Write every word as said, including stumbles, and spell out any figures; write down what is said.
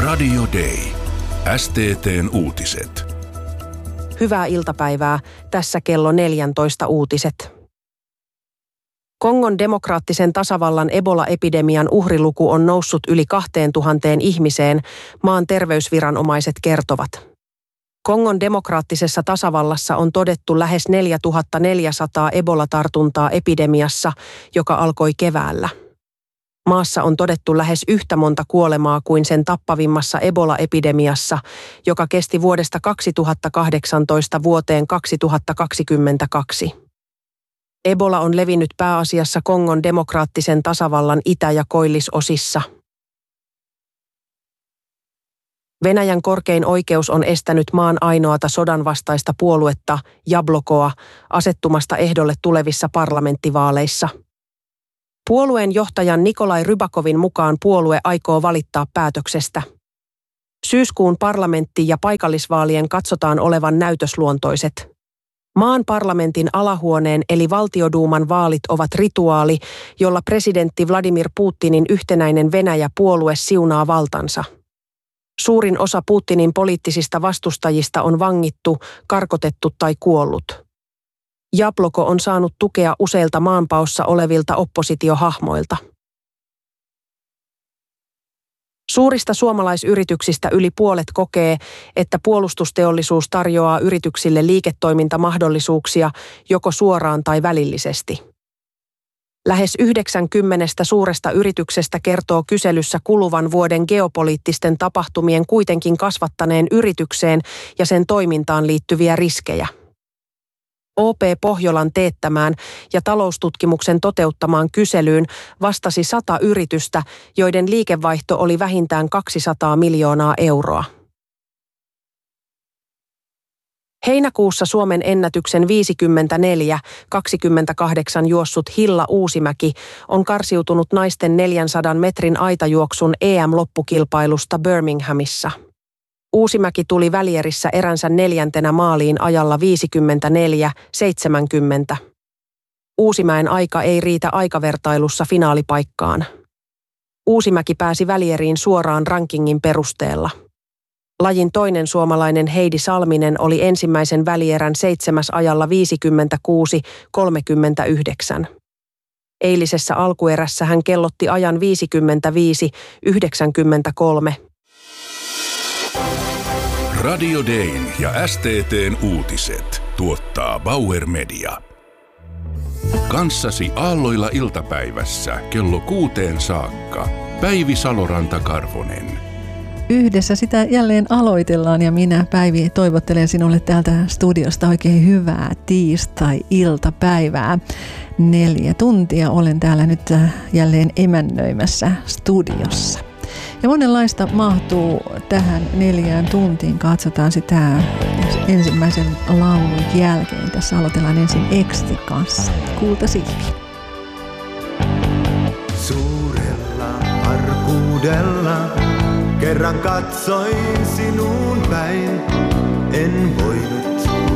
Radio Day. S T T:n uutiset. Hyvää iltapäivää. Tässä kello neljätoista uutiset. Kongon demokraattisen tasavallan Ebola-epidemian uhriluku on noussut yli kahteentuhanteen ihmiseen, maan terveysviranomaiset kertovat. Kongon demokraattisessa tasavallassa on todettu lähes neljätuhattaneljäsataa Ebola-tartuntaa epidemiassa, joka alkoi keväällä. Maassa on todettu lähes yhtä monta kuolemaa kuin sen tappavimmassa Ebola-epidemiassa, joka kesti vuodesta kaksituhattakahdeksantoista vuoteen kaksituhattakaksikymmentäkaksi. Ebola on levinnyt pääasiassa Kongon demokraattisen tasavallan itä- ja koillisosissa. Venäjän korkein oikeus on estänyt maan ainoata sodanvastaista puoluetta, Jablokoa, asettumasta ehdolle tulevissa parlamenttivaaleissa. Puolueen johtajan Nikolai Rybakovin mukaan puolue aikoo valittaa päätöksestä. Syyskuun parlamentti- ja paikallisvaalien katsotaan olevan näytösluontoiset. Maan parlamentin alahuoneen eli valtioduuman vaalit ovat rituaali, jolla presidentti Vladimir Putinin yhtenäinen Venäjä-puolue siunaa valtansa. Suurin osa Putinin poliittisista vastustajista on vangittu, karkotettu tai kuollut. Jabloko on saanut tukea useilta maanpaossa olevilta oppositiohahmoilta. Suurista suomalaisyrityksistä yli puolet kokee, että puolustusteollisuus tarjoaa yrityksille liiketoimintamahdollisuuksia joko suoraan tai välillisesti. Lähes yhdeksänkymmentä suuresta yrityksestä kertoo kyselyssä kuluvan vuoden geopoliittisten tapahtumien kuitenkin kasvattaneen yritykseen ja sen toimintaan liittyviä riskejä. O P Pohjolan teettämään ja taloustutkimuksen toteuttamaan kyselyyn vastasi sata yritystä, joiden liikevaihto oli vähintään kaksisataa miljoonaa euroa. Heinäkuussa Suomen ennätyksen viisikymmentäneljä kaksikymmentäkahdeksan juossut Hilla Uusimäki on karsiutunut naisten neljänsadan metrin aitajuoksun E M-loppukilpailusta Birminghamissa. Uusimäki tuli välierissä eränsä neljäntenä maaliin ajalla viisikymmentäneljä seitsemänkymmentä. Uusimäen aika ei riitä aikavertailussa finaalipaikkaan. Uusimäki pääsi välieriin suoraan rankingin perusteella. Lajin toinen suomalainen Heidi Salminen oli ensimmäisen välierän seitsemäs ajalla viisikymmentäkuusi kolmekymmentäyhdeksän. Eilisessä alkuerässä hän kellotti ajan viisikymmentäviisi yhdeksänkymmentäkolme. Radio Dayn ja S T T:n uutiset tuottaa Bauer Media. Kanssasi aalloilla iltapäivässä kello kuuteen saakka. Päivi Saloranta-Karvonen. Yhdessä sitä jälleen aloitellaan ja minä, Päivi, toivottelen sinulle täältä studiosta oikein hyvää tiistai-iltapäivää. Neljä tuntia olen täällä nyt jälleen emännöimässä studiossa. Ja monenlaista mahtuu tähän neljään tuntiin. Katsotaan sitä ensimmäisen laulun jälkeen. Tässä aloitellaan ensin Extin kanssa. Kuulta silmiin. Suurella arkuudella kerran katsoin sinuun päin. En voinut